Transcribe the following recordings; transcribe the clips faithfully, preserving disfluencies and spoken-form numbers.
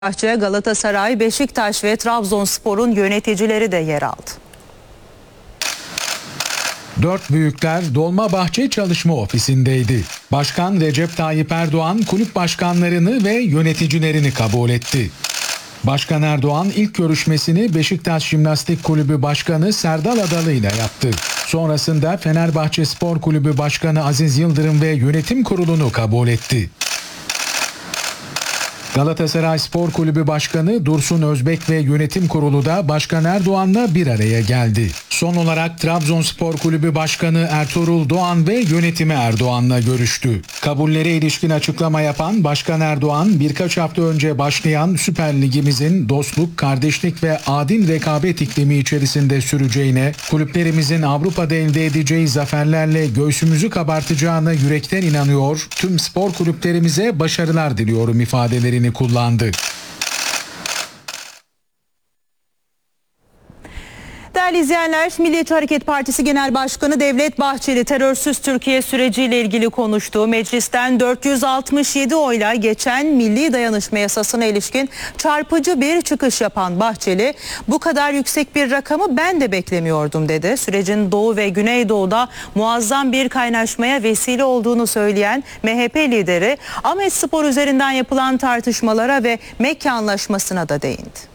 Fenerbahçe, Galatasaray, Beşiktaş ve Trabzonspor'un yöneticileri de yer aldı. Dört büyükler Dolmabahçe Çalışma Ofisi'ndeydi. Başkan Recep Tayyip Erdoğan kulüp başkanlarını ve yöneticilerini kabul etti. Başkan Erdoğan ilk görüşmesini Beşiktaş Jimnastik Kulübü Başkanı Serdal Adalı ile yaptı. Sonrasında Fenerbahçe Spor Kulübü Başkanı Aziz Yıldırım ve yönetim kurulunu kabul etti. Galatasaray Spor Kulübü Başkanı Dursun Özbek ve yönetim kurulu da Başkan Erdoğan'la bir araya geldi. Son olarak Trabzonspor Kulübü Başkanı Ertuğrul Doğan ve yönetimi Erdoğan'la görüştü. Kabullere ilişkin açıklama yapan Başkan Erdoğan, birkaç hafta önce başlayan Süper Ligimizin dostluk, kardeşlik ve adil rekabet iklimi içerisinde süreceğine, kulüplerimizin Avrupa'da elde edeceği zaferlerle göğsümüzü kabartacağına yürekten inanıyor, tüm spor kulüplerimize başarılar diliyorum ifadelerini kullandı. Değerli izleyenler, Milliyetçi Hareket Partisi Genel Başkanı Devlet Bahçeli terörsüz Türkiye süreciyle ilgili konuştu. Meclisten dört yüz altmış yedi oyla geçen Milli Dayanışma Yasası'na ilişkin çarpıcı bir çıkış yapan Bahçeli, "Bu kadar yüksek bir rakamı ben de beklemiyordum" dedi. Sürecin Doğu ve Güneydoğu'da muazzam bir kaynaşmaya vesile olduğunu söyleyen M H P lideri, Ahmetspor üzerinden yapılan tartışmalara ve Mekke Anlaşması'na da değindi.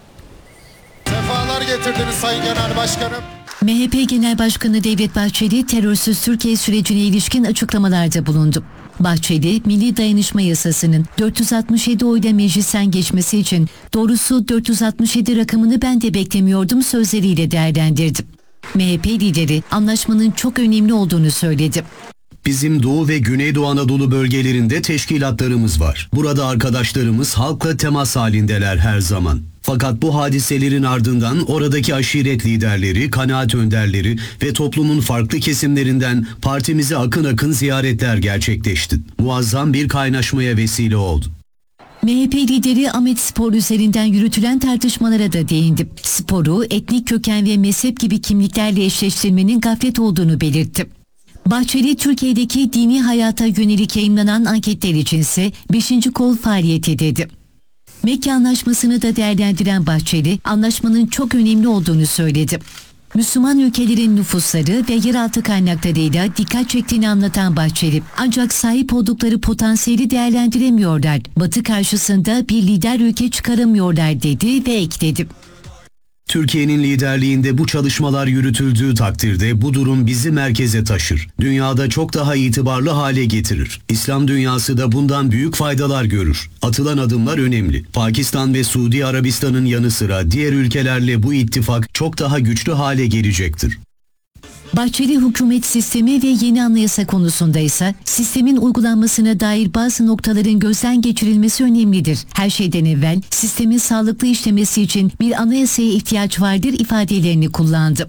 Sefalar getirdiniz Sayın Genel Başkanım. M H P Genel Başkanı Devlet Bahçeli terörsüz Türkiye sürecine ilişkin açıklamalarda bulundu. Bahçeli, Milli Dayanışma Yasası'nın dört yüz altmış yedi oyla meclisten geçmesi için doğrusu dört yüz altmış yedi rakamını ben de beklemiyordum sözleriyle değerlendirdi. M H P lideri anlaşmanın çok önemli olduğunu söyledi. Bizim Doğu ve Güneydoğu Anadolu bölgelerinde teşkilatlarımız var. Burada arkadaşlarımız halkla temas halindeler her zaman. Fakat bu hadiselerin ardından oradaki aşiret liderleri, kanaat önderleri ve toplumun farklı kesimlerinden partimize akın akın ziyaretler gerçekleşti. Muazzam bir kaynaşmaya vesile oldu. M H P lideri Ahmetspor üzerinden yürütülen tartışmalara da değindi. Sporu etnik köken ve mezhep gibi kimliklerle eşleştirmenin gaflet olduğunu belirtti. Bahçeli, Türkiye'deki dini hayata yönelik yayımlanan anketler içinse beşinci kol faaliyeti dedi. Mekke Anlaşması'nı da değerlendiren Bahçeli, anlaşmanın çok önemli olduğunu söyledi. Müslüman ülkelerin nüfusları ve yeraltı kaynaklarıyla dikkat çektiğini anlatan Bahçeli, ancak sahip oldukları potansiyeli değerlendiremiyorlar, Batı karşısında bir lider ülke çıkaramıyorlar dedi ve ekledi. Türkiye'nin liderliğinde bu çalışmalar yürütüldüğü takdirde bu durum bizi merkeze taşır. Dünyada çok daha itibarlı hale getirir. İslam dünyası da bundan büyük faydalar görür. Atılan adımlar önemli. Pakistan ve Suudi Arabistan'ın yanı sıra diğer ülkelerle bu ittifak çok daha güçlü hale gelecektir. Bahçeli, hükümet sistemi ve yeni anayasa konusunda ise sistemin uygulanmasına dair bazı noktaların gözden geçirilmesi önemlidir. Her şeyden evvel sistemin sağlıklı işlemesi için bir anayasaya ihtiyaç vardır ifadelerini kullandı.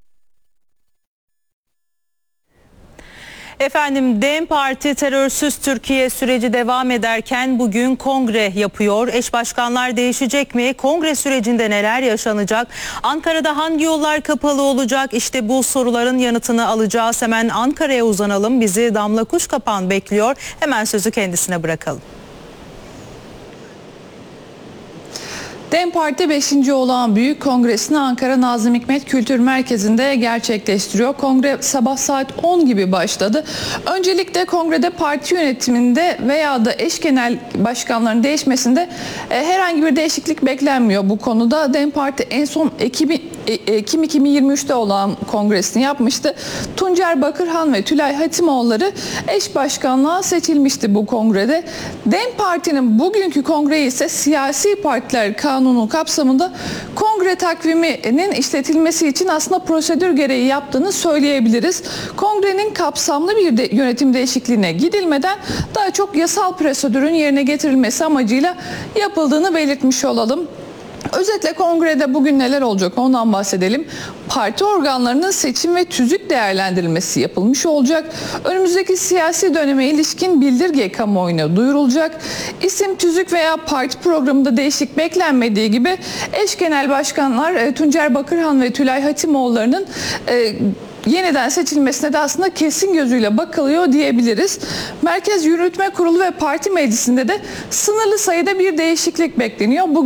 Efendim, DEM Parti terörsüz Türkiye süreci devam ederken bugün kongre yapıyor. Eş başkanlar değişecek mi? Kongre sürecinde neler yaşanacak? Ankara'da hangi yollar kapalı olacak? İşte bu soruların yanıtını alacağız. Hemen Ankara'ya uzanalım. Bizi Damla Kuşkapan bekliyor. Hemen sözü kendisine bırakalım. DEM Parti beşinci olağan büyük kongresini Ankara Nazım Hikmet Kültür Merkezi'nde gerçekleştiriyor. Kongre sabah saat on gibi başladı. Öncelikle kongrede parti yönetiminde veya da eş genel başkanların değişmesinde e, herhangi bir değişiklik beklenmiyor bu konuda. DEM Parti en son Ekim, e, Ekim iki bin yirmi üçte olan kongresini yapmıştı. Tuncer Bakırhan ve Tülay Hatimoğulları eş başkanlığa seçilmişti bu kongrede. DEM Parti'nin bugünkü kongreyi ise siyasi partiler kanunu kapsamında kongre takviminin işletilmesi için aslında prosedür gereği yaptığını söyleyebiliriz. Kongrenin kapsamlı bir de yönetim değişikliğine gidilmeden daha çok yasal prosedürün yerine getirilmesi amacıyla yapıldığını belirtmiş olalım. Özetle kongrede bugün neler olacak ondan bahsedelim. Parti organlarının seçim ve tüzük değerlendirilmesi yapılmış olacak. Önümüzdeki siyasi döneme ilişkin bildirge kamuoyuna duyurulacak. İsim, tüzük veya parti programında değişiklik beklenmediği gibi eş genel başkanlar Tuncer Bakırhan ve Tülay Hatimoğulları'nın yeniden seçilmesine de aslında kesin gözüyle bakılıyor diyebiliriz. Merkez Yürütme Kurulu ve Parti Meclisi'nde de sınırlı sayıda bir değişiklik bekleniyor. Bugün